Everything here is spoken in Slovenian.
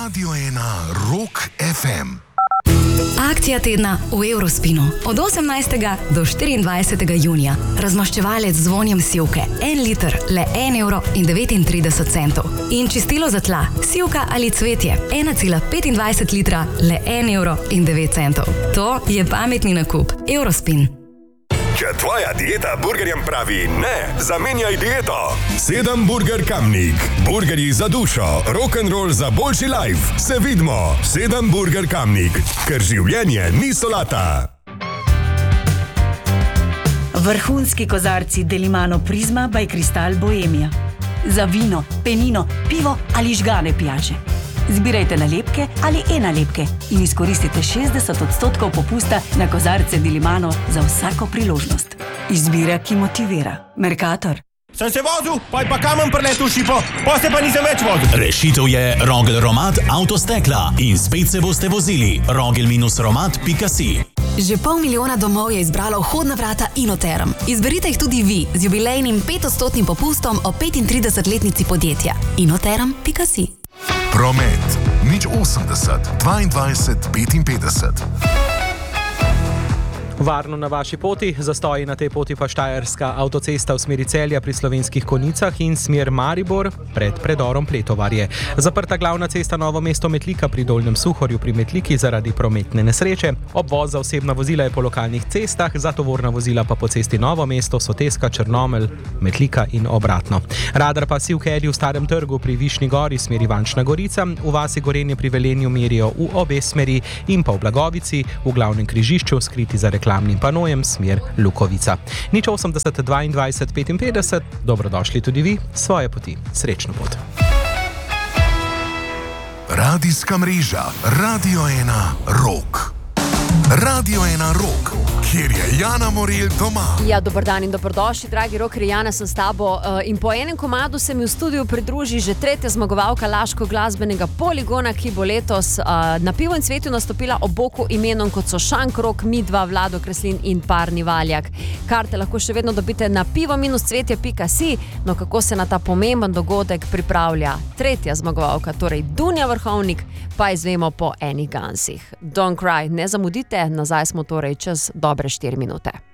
Radio 1 Rock FM. Akcija tedna v Eurospinu. Od 18. do 24. junija. Razmaščevalec z vonjem sivke. 1 liter, le 1,39 €. In čistilo za tla, sivka ali cvetje. 1,25 litra, le 1,09 €. To je pametni nakup. Eurospin. Če tvoja dieta burgerjem pravi ne, zamenjaj dieto. 7 Burger Kamnik. Burgerji za dušo, rock'n'roll za boljši life. Se vidimo. 7 Burger Kamnik. Ker življenje ni solata. Vrhunski kozarci Delimano Prizma by Kristal Bohemia. Za vino, penino, pivo ali žgane pijače. Zbirajte nalepke ali e-nalepke in izkoristite 60% popusta na kozarce Delimano za vsako priložnost. Izbira, ki motivira. Mercator. Sem se vozil, pa kamen preletel šipo, pa se pa nisem več vozil. Rešitev je Rogel Romat Avtostekla in spet se boste vozili. Rogel-romat.si. Že 500 000 domov je izbralo vhodna vrata Inoterm. Izberite jih tudi vi z jubilejnim 5% popustom o 35-letnici podjetja. Inoterm.si. Promet. 080 22 55. Varno na vaši poti, zastoji na tej poti pa Štajerska avtocesta v smeri Celja pri Slovenskih Konjicah in smer Maribor pred predorom Pletovarje. Zaprta glavna cesta Novo mesto-Metlika pri Dolnjem Suhorju pri Metliki zaradi prometne nesreče. Obvoz za osebna vozila je po lokalnih cestah, za tovorna vozila pa po cesti Novo mesto, Soteska, Črnomelj, Metlika in obratno. Radar pa Sivkedi v Starem trgu pri Višnji gori smeri Ivančna Gorica, v vasi Gorenje pri Velenju merijo v obe smeri in pa v Blagovici v glavnem križišču skriti za reklamnim panojem smer Lukovica. 080 22 55, dobrodošli tudi vi, svoje poti. Srečno pot. Radijska mreža Radio 1 Rock. Radio 1 Rock, kjer je Jana Morel doma. Ja, dober dan in dobrodošli, dragi rockerji, Jana sem s tabo in po enem komadu se mi v studiu pridruži že tretja zmagovalka Laško glasbenega poligona, ki bo letos na Pivu in cvetju nastopila ob boku imenom, kot so Šank Rock, Midva, Vlado Kreslin in Parni Valjak. Karte lahko še vedno dobite na pivo-cvetje.si, no kako se na ta pomemben dogodek pripravlja tretja zmagovalka, torej Dunja Vrhovnik, pa izvemo po enih Gansih. Don't cry, ne zamudite, nazaj smo torej čez dobre 4 minute.